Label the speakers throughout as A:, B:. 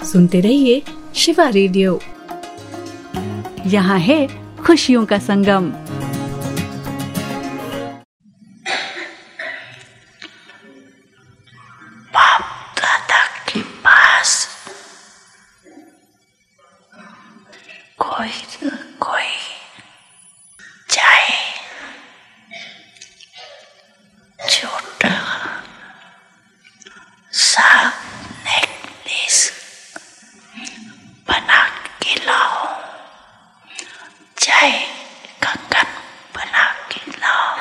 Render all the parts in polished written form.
A: सुनते रहिए शिवा रेडियो। यहाँ है खुशियों का संगम।
B: बाप दादा के पास कोई न कोई जाए, छोटा सा नेकलेस बना के लाओ, चाहे कंगन बना के लाओ,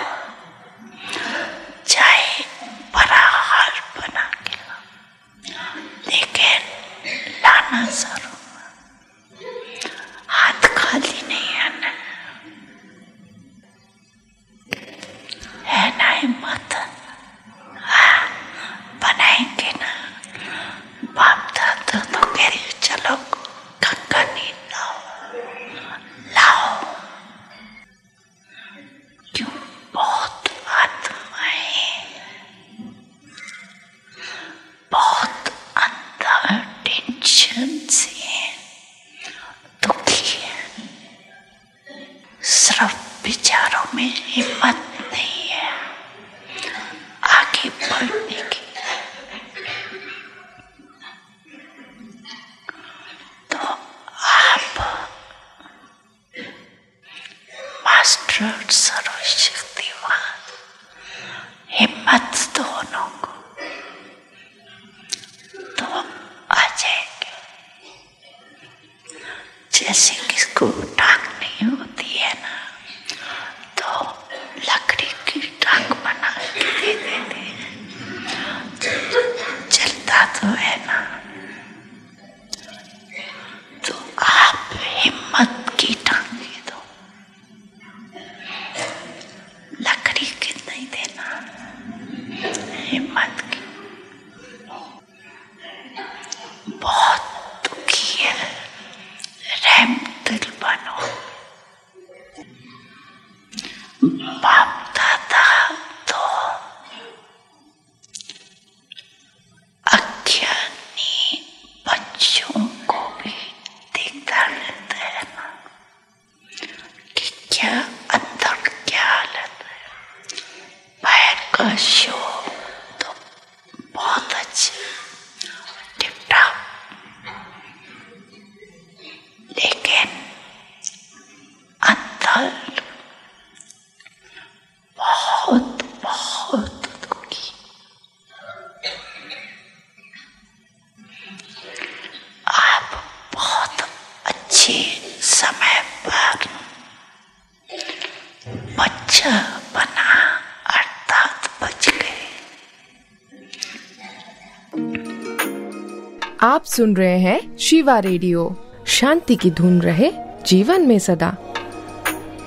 B: चाहे बड़ा हार बना के लाओ, लेकिन लाना जरूर, हाथ खाली नहीं आना है ना। हिम्मत बनाएंगे ना। बाप दादा तो कह रही चलो कंगन ही लाओ, क्यों बहुत आत्माएं बहुत अंदर टेंशन से दुखी है, सिर्फ विचारों में हिम्मत नहीं है आगे बढ़ने की। तो आप मास्टर सर्वशक्तिवान हिम्मत दोनों को तो आ जाएंगे। जैसे किसको टांग नहीं होती है ना, तो लकड़ी की टांग बना के दे देते हैं, चलता तो है ना। तो आप हिम्मत की टांगे दो, लकड़ी की नहीं देना, हिम्मत की। बहुत दुखी है, रहम दिल बनो। बाप दादा तो अज्ञानी बच्चों को भी देखता रहता है ना कि क्या अंदर क्या हालत है। बाहर का शो तो बहुत अच्छा टिप-टाप, लेकिन अंदर बहुत बहुत दुखी। आप बहुत अच्छे समय पर बच्चा बना अर्थात बच गए।
C: आप सुन रहे हैं शिवा रेडियो। शांति की धुन रहे जीवन में सदा।